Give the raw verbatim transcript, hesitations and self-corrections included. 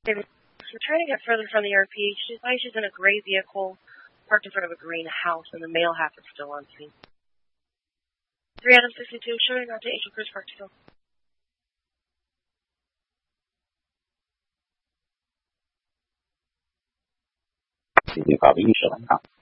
David, we're trying to get further from the R P. She's why she's in a gray vehicle parked in front of a green house, and the male half is still on scene. three Adam sixty-two, showing out to Angel Cruz Park two. 谢谢法律医生啊。